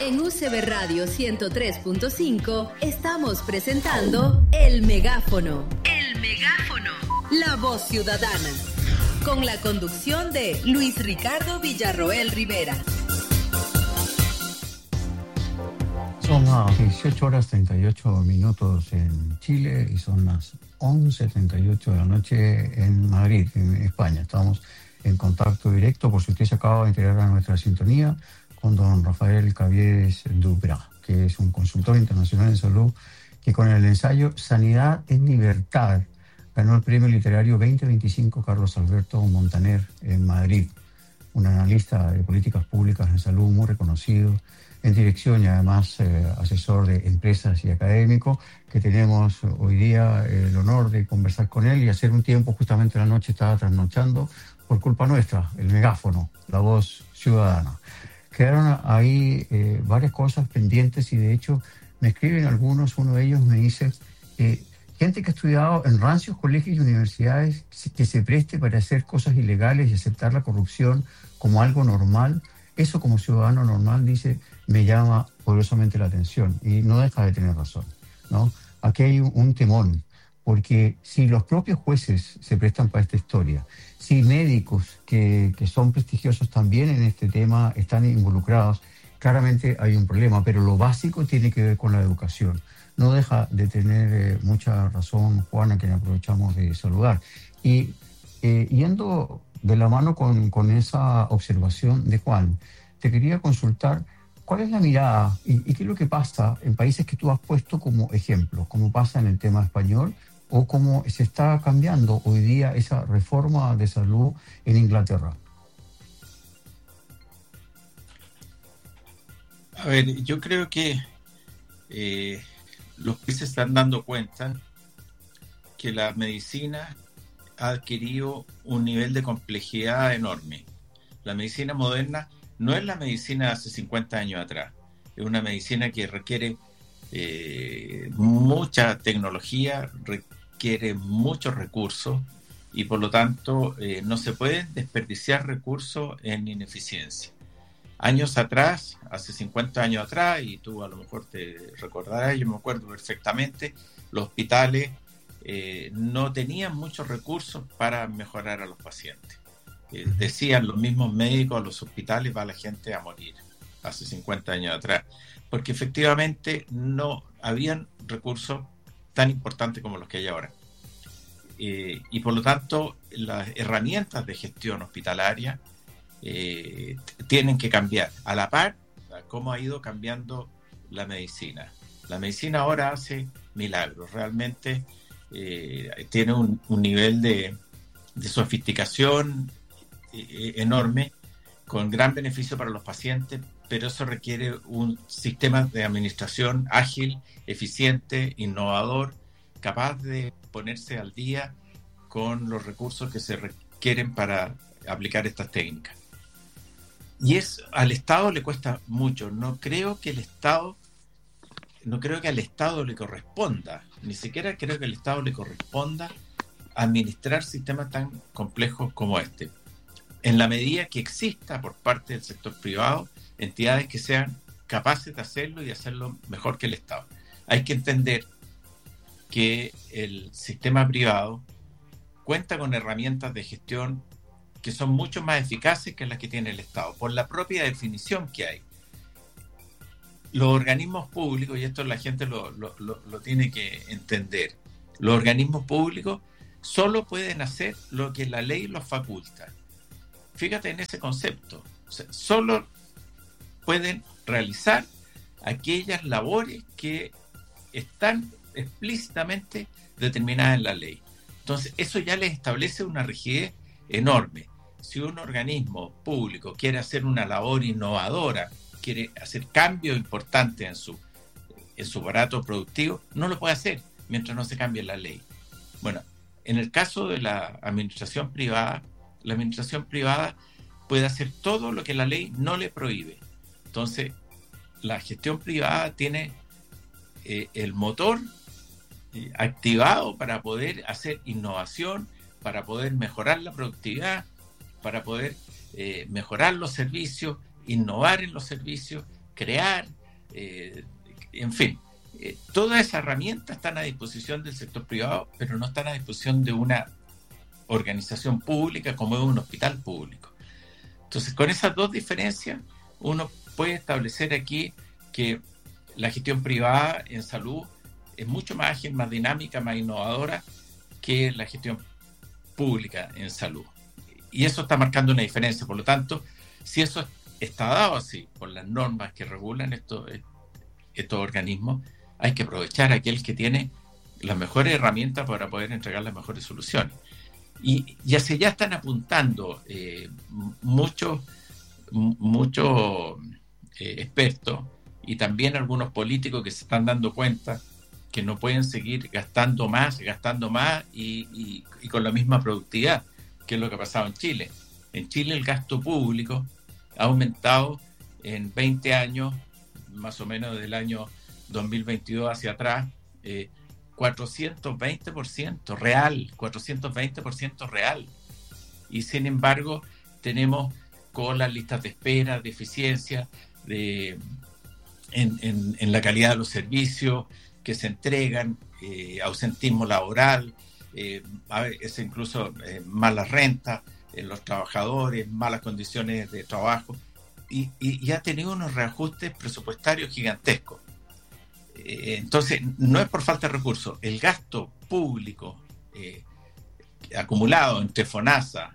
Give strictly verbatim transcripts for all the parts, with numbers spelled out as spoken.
En U C B Radio ciento tres punto cinco estamos presentando El Megáfono. El Megáfono. La voz ciudadana. Con la conducción de Luis Ricardo Villarroel Rivera. Son las dieciocho horas treinta y ocho minutos en Chile y son las once treinta y ocho de la noche en Madrid, en España. Estamos en contacto directo, por si usted se acaba de integrar a nuestra sintonía, con don Rafael Caviedes Dubra, que es un consultor internacional en salud, que con el ensayo Sanidad en Libertad ganó el premio literario veinte veinticinco Carlos Alberto Montaner en Madrid. Un analista de políticas públicas en salud muy reconocido, en dirección y además eh, asesor de empresas y académico, que tenemos hoy día el honor de conversar con él y hacer un tiempo, justamente la noche estaba trasnochando, por culpa nuestra, el megáfono, la voz ciudadana. Quedaron ahí eh, varias cosas pendientes y de hecho me escriben algunos, uno de ellos me dice, eh, gente que ha estudiado en rancios colegios y universidades que se preste para hacer cosas ilegales y aceptar la corrupción como algo normal, eso como ciudadano normal, dice, me llama poderosamente la atención y no deja de tener razón, ¿no? Aquí hay un, un temón, porque si los propios jueces se prestan para esta historia, si médicos que, que son prestigiosos también en este tema están involucrados, claramente hay un problema, pero lo básico tiene que ver con la educación. No deja de tener eh, mucha razón Juana, que aprovechamos de saludar. Y eh, yendo de la mano con, con esa observación de Juan, te quería consultar cuál es la mirada y, y qué es lo que pasa en países que tú has puesto como ejemplo, como pasa en el tema español, o cómo se está cambiando hoy día esa reforma de salud en Inglaterra. A ver, yo creo que eh, los países se están dando cuenta que la medicina ha adquirido un nivel de complejidad enorme. La medicina moderna no es la medicina de hace cincuenta años atrás. Es una medicina que requiere eh, mucha tecnología, requiere muchos recursos y por lo tanto eh, no se pueden desperdiciar recursos en ineficiencia. Años atrás, hace cincuenta años atrás, y tú a lo mejor te recordarás, yo me acuerdo perfectamente, los hospitales eh, no tenían muchos recursos para mejorar a los pacientes. Eh, decían los mismos médicos, a los hospitales va la gente a morir, hace cincuenta años atrás, porque efectivamente no habían recursos tan importantes como los que hay ahora. Eh, y por lo tanto, las herramientas de gestión hospitalaria eh, t- tienen que cambiar, a la par a cómo ha ido cambiando la medicina. La medicina ahora hace milagros, realmente eh, tiene un, un nivel de, de sofisticación eh, enorme, con gran beneficio para los pacientes, pero eso requiere un sistema de administración ágil, eficiente, innovador, capaz de ponerse al día con los recursos que se requieren para aplicar estas técnicas. Y es, al Estado le cuesta mucho. No creo que el Estado, no creo que al Estado le corresponda, ni siquiera creo que al Estado le corresponda administrar sistemas tan complejos como este. En la medida que exista por parte del sector privado entidades que sean capaces de hacerlo y de hacerlo mejor que el Estado. Hay que entender que el sistema privado cuenta con herramientas de gestión que son mucho más eficaces que las que tiene el Estado, por la propia definición que hay. Los organismos públicos, y esto la gente lo, lo, lo, lo tiene que entender, los organismos públicos solo pueden hacer lo que la ley los faculta. Fíjate en ese concepto. O sea, solo pueden realizar aquellas labores que están explícitamente determinadas en la ley. Entonces, eso ya les establece una rigidez enorme. Si un organismo público quiere hacer una labor innovadora, quiere hacer cambios importantes en su, en su aparato productivo, no lo puede hacer mientras no se cambie la ley. Bueno, en el caso de la administración privada, la administración privada puede hacer todo lo que la ley no le prohíbe. Entonces, la gestión privada tiene eh, el motor eh, activado para poder hacer innovación, para poder mejorar la productividad, para poder eh, mejorar los servicios, innovar en los servicios crear, eh, en fin. Eh, todas esas herramientas están a disposición del sector privado, pero no están a disposición de una organización pública como es un hospital público. Entonces, con esas dos diferencias, uno puede establecer aquí que la gestión privada en salud es mucho más ágil, más dinámica, más innovadora que la gestión pública en salud. Y eso está marcando una diferencia. Por lo tanto, si eso está dado así por las normas que regulan estos, estos organismos, hay que aprovechar a aquel que tiene las mejores herramientas para poder entregar las mejores soluciones. Y, y hacia allá están apuntando eh, muchos muchos eh, expertos y también algunos políticos que se están dando cuenta que no pueden seguir gastando más, gastando más y, y, y con la misma productividad, que es lo que ha pasado en Chile. En Chile el gasto público ha aumentado en veinte años, más o menos del año dos mil veintidós hacia atrás, eh, cuatrocientos veinte por ciento real, cuatrocientos veinte por ciento real. Y sin embargo, tenemos colas, listas de espera, deficiencias de, en, en, en la calidad de los servicios que se entregan, eh, ausentismo laboral, eh, es incluso eh, malas rentas en los trabajadores, malas condiciones de trabajo, y, y, y ha tenido unos reajustes presupuestarios gigantescos. Eh, entonces, no es por falta de recursos. El gasto público eh, acumulado entre FONASA,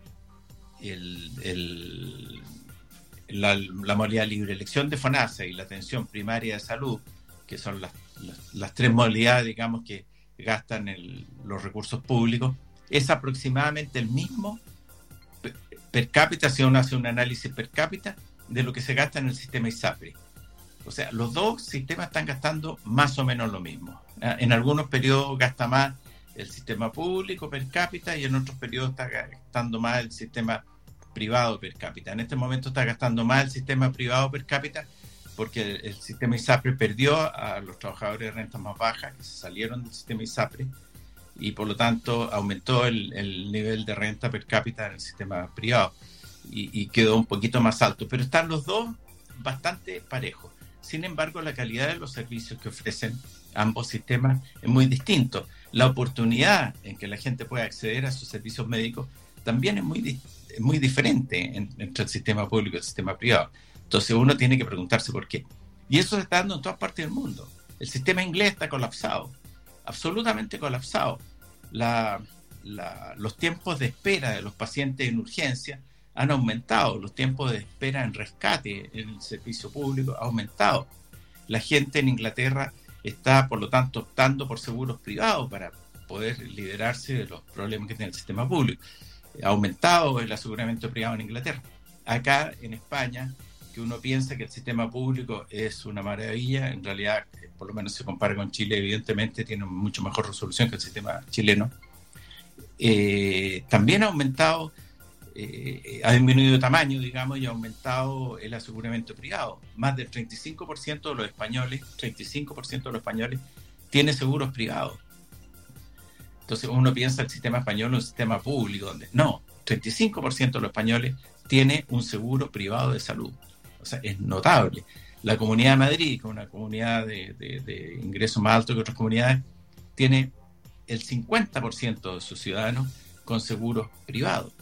el, el, la, la modalidad de libre elección de FONASA y la atención primaria de salud, que son las, las, las tres modalidades, digamos, que gastan el, los recursos públicos, es aproximadamente el mismo per, per cápita, si uno hace un análisis per cápita, de lo que se gasta en el sistema ISAPRE. O sea, los dos sistemas están gastando más o menos lo mismo. En algunos periodos gasta más el sistema público per cápita y en otros periodos está gastando más el sistema privado per cápita. En este momento está gastando más el sistema privado per cápita porque el, el sistema ISAPRE perdió a los trabajadores de rentas más bajas que se salieron del sistema ISAPRE y por lo tanto aumentó el, el nivel de renta per cápita en el sistema privado y, y quedó un poquito más alto. Pero están los dos bastante parejos. Sin embargo, la calidad de los servicios que ofrecen ambos sistemas es muy distinto. La oportunidad en que la gente pueda acceder a sus servicios médicos también es muy, es muy diferente en, entre el sistema público y el sistema privado. Entonces uno tiene que preguntarse por qué. Y eso se está dando en todas partes del mundo. El sistema inglés está colapsado, absolutamente colapsado. La, la, los tiempos de espera de los pacientes en urgencia han aumentado, los tiempos de espera en rescate en el servicio público han aumentado. La gente en Inglaterra está, por lo tanto, optando por seguros privados para poder liberarse de los problemas que tiene el sistema público. Ha aumentado el aseguramiento privado en Inglaterra. Acá, en España, que uno piensa que el sistema público es una maravilla, en realidad, por lo menos se compara con Chile, evidentemente tiene mucho mejor resolución que el sistema chileno. Eh, también ha aumentado Eh, ha disminuido de tamaño, digamos, y ha aumentado el aseguramiento privado. Más del treinta y cinco por ciento de los españoles, treinta y cinco por ciento de los españoles tiene seguros privados. Entonces uno piensa el sistema español un sistema público, donde no, treinta y cinco por ciento de los españoles tiene un seguro privado de salud. O sea, es notable. La Comunidad de Madrid, que es una comunidad de, de, de ingresos más alto que otras comunidades, tiene el cincuenta por ciento de sus ciudadanos con seguros privados.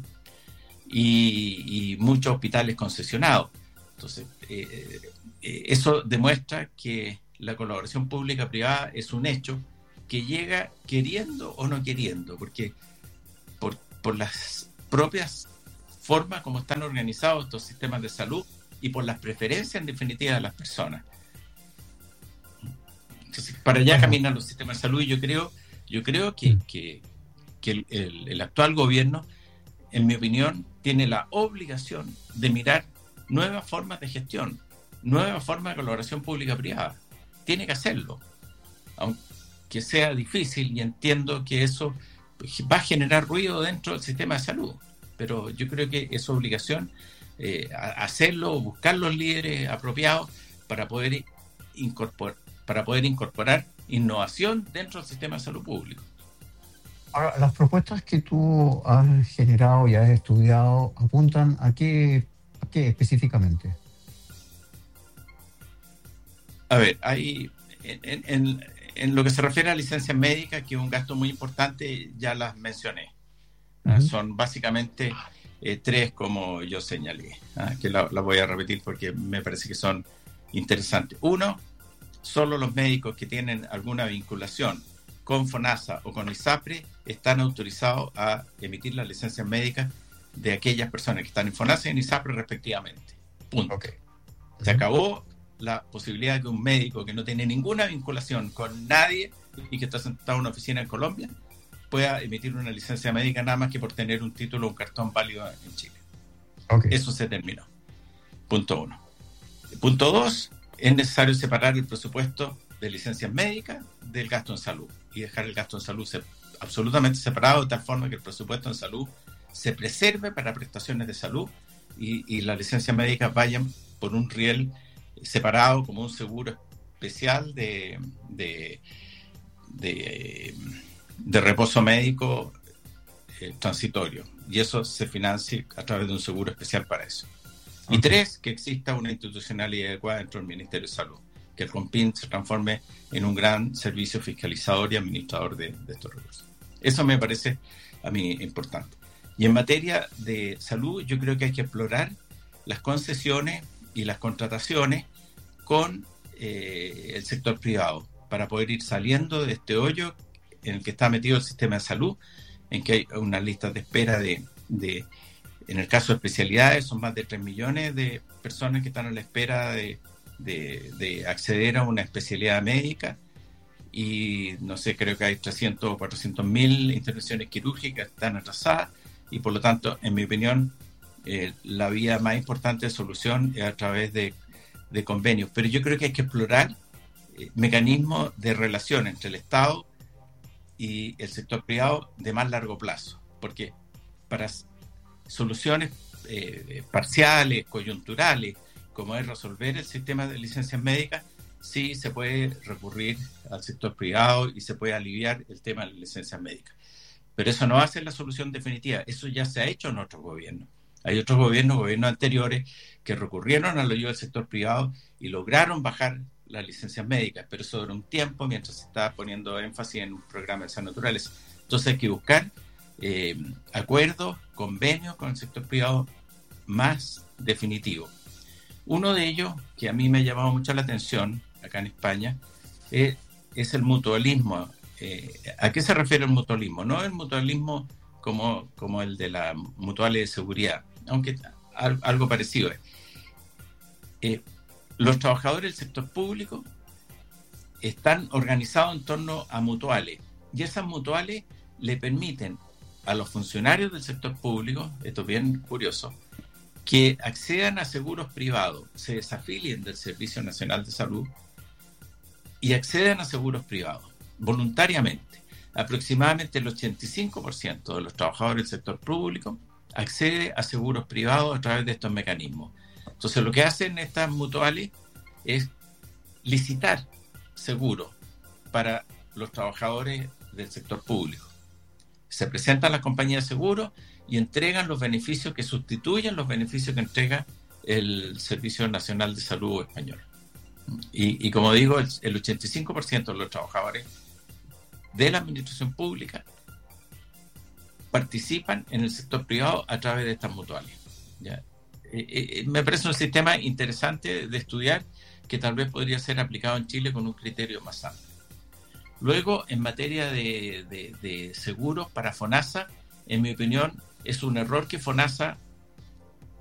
Y, y muchos hospitales concesionados. Entonces, eh, eh, eso demuestra que la colaboración pública-privada es un hecho que llega queriendo o no queriendo, porque por, por las propias formas como están organizados estos sistemas de salud y por las preferencias, en definitiva, de las personas. Entonces, para allá caminan los sistemas de salud y yo creo, yo creo que, que, que el, el, el actual gobierno, en mi opinión, tiene la obligación de mirar nuevas formas de gestión, nuevas formas de colaboración pública-privada. Tiene que hacerlo, aunque sea difícil, y entiendo que eso va a generar ruido dentro del sistema de salud, pero yo creo que es obligación eh, hacerlo, buscar los líderes apropiados para poder incorporar, para poder incorporar innovación dentro del sistema de salud público. Ahora, las propuestas que tú has generado y has estudiado apuntan a qué, a qué específicamente. A ver, hay en, en, en lo que se refiere a licencias médicas, que es un gasto muy importante, ya las mencioné. Uh-huh. Son básicamente eh, tres, como yo señalé, ¿eh? que la, la voy a repetir porque me parece que son interesantes. Uno, solo los médicos que tienen alguna vinculación con FONASA o con ISAPRE están autorizados a emitir las licencias médicas de aquellas personas que están en FONASA y en ISAPRE respectivamente. Punto. Okay. Uh-huh. Se acabó la posibilidad de que un médico que no tiene ninguna vinculación con nadie y que está sentado en una oficina en Colombia pueda emitir una licencia médica nada más que por tener un título o un cartón válido en Chile. Okay. Eso se terminó. Punto uno. Punto dos, es necesario separar el presupuesto de licencias médicas del gasto en salud y dejar el gasto en salud se, absolutamente separado, de tal forma que el presupuesto en salud se preserve para prestaciones de salud y, y las licencias médicas vayan por un riel separado como un seguro especial de, de, de, de reposo médico eh, transitorio, y eso se financie a través de un seguro especial para eso. Okay. Y tres, que exista una institucionalidad adecuada dentro del Ministerio de Salud, que el CONPIN se transforme en un gran servicio fiscalizador y administrador de, de estos recursos. Eso me parece a mí importante. Y en materia de salud, yo creo que hay que explorar las concesiones y las contrataciones con eh, el sector privado para poder ir saliendo de este hoyo en el que está metido el sistema de salud, en que hay unas listas de espera de, de en el caso de especialidades, son más de tres millones de personas que están a la espera de, de, de acceder a una especialidad médica, y no sé, creo que hay trescientos o cuatrocientos mil intervenciones quirúrgicas que están atrasadas, y por lo tanto, en mi opinión, eh, la vía más importante de solución es a través de, de convenios. Pero yo creo que hay que explorar eh, mecanismos de relación entre el Estado y el sector privado de más largo plazo, porque para soluciones eh, parciales, coyunturales, como es resolver el sistema de licencias médicas, sí se puede recurrir al sector privado y se puede aliviar el tema de las licencias médicas. Pero eso no va a ser la solución definitiva. Eso ya se ha hecho en otros gobiernos. Hay otros gobiernos, gobiernos anteriores, que recurrieron a la ayuda del sector privado y lograron bajar las licencias médicas, pero eso duró un tiempo mientras se estaba poniendo énfasis en un programa de salud naturales. Entonces hay que buscar eh, acuerdos, convenios con el sector privado más definitivos. Uno de ellos, que a mí me ha llamado mucho la atención acá en España, eh, es el mutualismo. Eh, ¿A qué se refiere el mutualismo? No el mutualismo como, como el de las mutuales de seguridad, aunque algo parecido es. Eh, los trabajadores del sector público están organizados en torno a mutuales, y esas mutuales le permiten a los funcionarios del sector público, esto es bien curioso, que accedan a seguros privados, se desafilien del Servicio Nacional de Salud y accedan a seguros privados voluntariamente. Aproximadamente el ochenta y cinco por ciento de los trabajadores del sector público accede a seguros privados a través de estos mecanismos. Entonces, lo que hacen estas mutuales es licitar seguros para los trabajadores del sector público. Se presentan las compañías de seguros y entregan los beneficios que sustituyen los beneficios que entrega el Servicio Nacional de Salud español. Y, y como digo, el, el ochenta y cinco por ciento de los trabajadores de la administración pública participan en el sector privado a través de estas mutuales. ¿Ya? Eh, eh, me parece un sistema interesante de estudiar, que tal vez podría ser aplicado en Chile con un criterio más amplio. Luego, en materia de, de, de seguros para FONASA, en mi opinión, es un error que FONASA